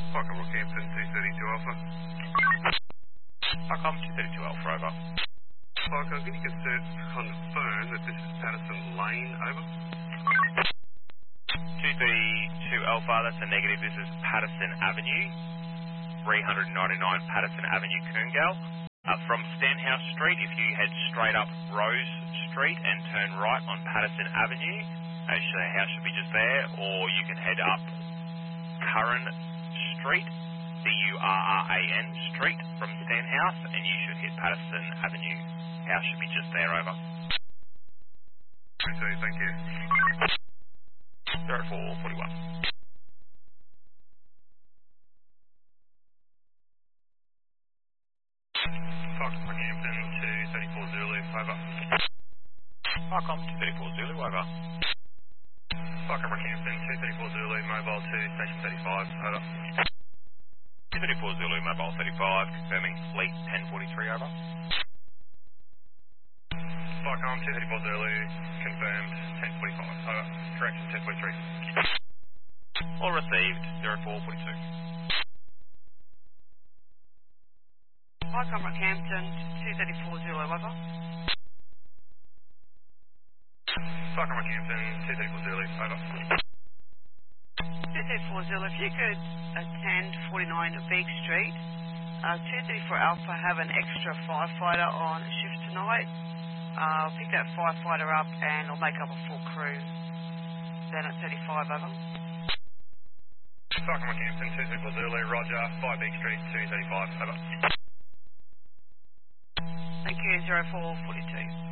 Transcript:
Welcome, Rockhampton 232 Alpha. Welcome 232 Alpha, over. Welcome, can you confirm that this is Patterson Lane, over? 232 Alpha, that's a negative. This is Patterson Avenue, 399 Patterson Avenue, Coongal. From Stenhouse Street, if you head straight up Rose Street and turn right on Patterson Avenue, actually the house should be just there, or you can head up Curran Street, Curran Street from Stenhouse, and you should hit Patterson Avenue. House should be just there, over. Thank you. 0441. Welcome, Rockhampton 234 Zulu, over. Welcome 234 Zulu, over. Welcome, Rockhampton 234 Zulu, mobile to station 35, over. 234 Zulu, mobile 35, confirming fleet 1043, over. Welcome 234 Zulu, confirmed 1045, over. Correction 1043. All received 0442. Welcome, Rockhampton 234 Zulu, over. Welcome, Rockhampton 234 Zulu, over. 234 Zulu, if you could attend 49 Beak Street, 234 Alpha have an extra firefighter on shift tonight. I'll pick that firefighter up and I'll make up a full crew then at 35, over. Welcome, Rockhampton 234 Zulu, roger, 5 Beak Street 235, over. Thank you, 0442.